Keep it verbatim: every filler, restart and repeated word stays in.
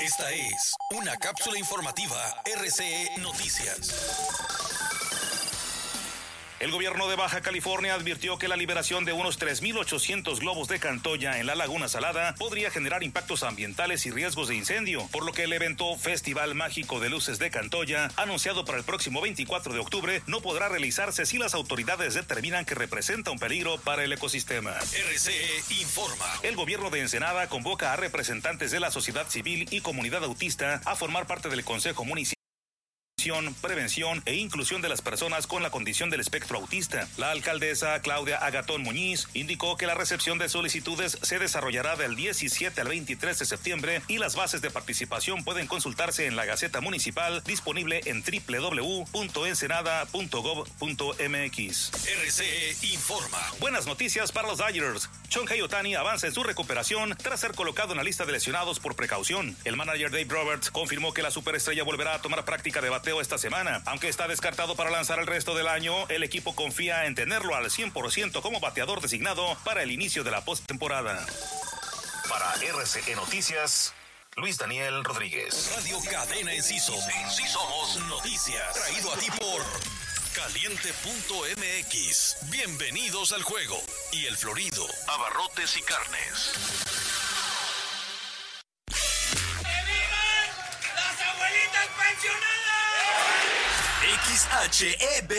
Esta es una cápsula informativa R C E Noticias. El gobierno de Baja California advirtió que la liberación de unos tres mil ochocientos globos de Cantoya en la Laguna Salada podría generar impactos ambientales y riesgos de incendio, por lo que el evento Festival Mágico de Luces de Cantoya, anunciado para el próximo veinticuatro de octubre, no podrá realizarse si las autoridades determinan que representa un peligro para el ecosistema. R C E informa. El gobierno de Ensenada convoca a representantes de la sociedad civil y comunidad autista a formar parte del Consejo Municipal. Prevención e inclusión de las personas con la condición del espectro autista. La alcaldesa Claudia Agatón Muñiz indicó que la recepción de solicitudes se desarrollará del diecisiete al veintitrés de septiembre y las bases de participación pueden consultarse en la Gaceta Municipal, disponible en doble u doble u doble u punto ensenada punto gov punto m x. R C E informa. Buenas noticias para los Dodgers. Shohei Ohtani avanza en su recuperación tras ser colocado en la lista de lesionados por precaución. El manager Dave Roberts confirmó que la superestrella volverá a tomar práctica de bateo esta semana. Aunque está descartado para lanzar el resto del año, el equipo confía en tenerlo al cien por ciento como bateador designado para el inicio de la postemporada. Para R C E Noticias, Luis Daniel Rodríguez. Radio Cadena Enciso. En sí somos noticias. Traído a ti por Caliente punto m x. Bienvenidos al juego. Y El Florido. Abarrotes y carnes. ¡Que vivan las abuelitas pensionadas! X H E B